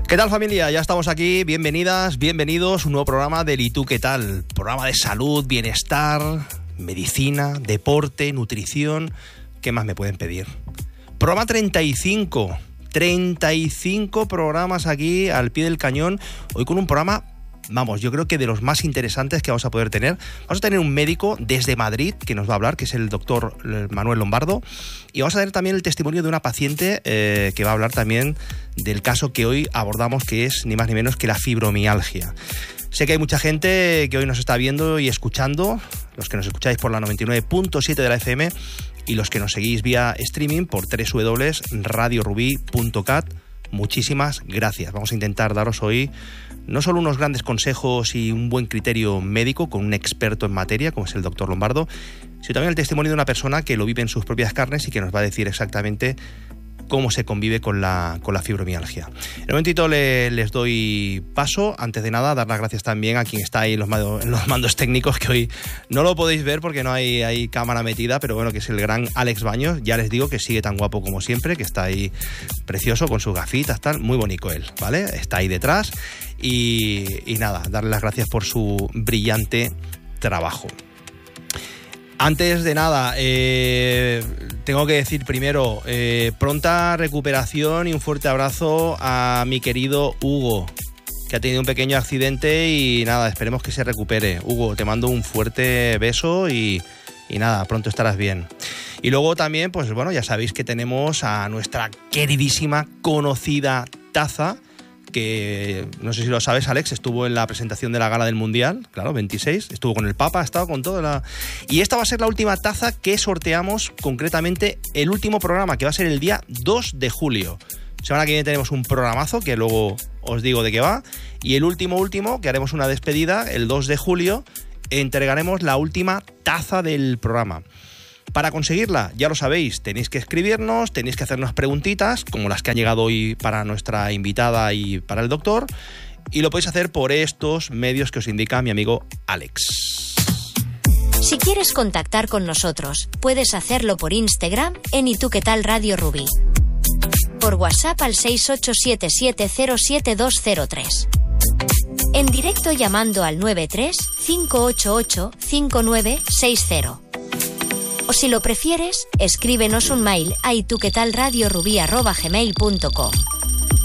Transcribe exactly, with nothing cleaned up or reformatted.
¿Qué tal, familia? Ya estamos aquí, bienvenidas, bienvenidos, un nuevo programa del ¿Y tú qué tal? Programa de salud, bienestar, medicina, deporte, nutrición. ¿Qué más me pueden pedir? Programa treinta y cinco, treinta y cinco programas aquí al pie del cañón, hoy con un programa, vamos, yo creo que de los más interesantes que vamos a poder tener. Vamos a tener un médico desde Madrid que nos va a hablar, que es el doctor Manuel Lombardo, y vamos a tener también el testimonio de una paciente eh, que va a hablar también del caso que hoy abordamos, que es ni más ni menos que la fibromialgia. Sé que hay mucha gente que hoy nos está viendo y escuchando, los que nos escucháis por la noventa y nueve punto siete de la F M y los que nos seguís vía streaming por doble u doble u doble u punto radio rubí punto cat. Muchísimas gracias. Vamos a intentar daros hoy no solo unos grandes consejos y un buen criterio médico con un experto en materia, como es el doctor Lombardo, sino también el testimonio de una persona que lo vive en sus propias carnes y que nos va a decir exactamente cómo se convive con la, con la fibromialgia. En un momentito le, les doy paso. Antes de nada, dar las gracias también a quien está ahí en los, mando, en los mandos técnicos, que hoy no lo podéis ver porque no hay, hay cámara metida, pero bueno, que es el gran Alex Baños. Ya les digo que sigue tan guapo como siempre, que está ahí precioso con sus gafitas, tal, muy bonito él, ¿vale? Está ahí detrás y, y nada, darle las gracias por su brillante trabajo. Antes de nada, eh, tengo que decir primero, eh, pronta recuperación y un fuerte abrazo a mi querido Hugo, que ha tenido un pequeño accidente y nada, esperemos que se recupere. Hugo, te mando un fuerte beso y, y nada, pronto estarás bien. Y luego también, pues bueno, ya sabéis que tenemos a nuestra queridísima, conocida taza, que no sé si lo sabes, Alex, estuvo en la presentación de la gala del Mundial, claro, veintiséis, estuvo con el Papa, ha estado con todo la... Y esta va a ser la última taza que sorteamos, concretamente el último programa, que va a ser el día dos de julio. Semana que viene tenemos un programazo, que luego os digo de qué va, y el último último, que haremos una despedida, el dos de julio, entregaremos la última taza del programa. Para conseguirla, ya lo sabéis, tenéis que escribirnos, tenéis que hacernos preguntitas, como las que han llegado hoy para nuestra invitada y para el doctor, y lo podéis hacer por estos medios que os indica mi amigo Alex. Si quieres contactar con nosotros, puedes hacerlo por Instagram en ¿Y tú qué tal Radio Rubí? Por WhatsApp al seis ocho siete siete cero siete dos cero tres. En directo llamando al nueve tres cinco ocho ocho cinco nueve seis cero. O si lo prefieres, escríbenos un mail a ituquetalradiorubí arroba gmail punto com.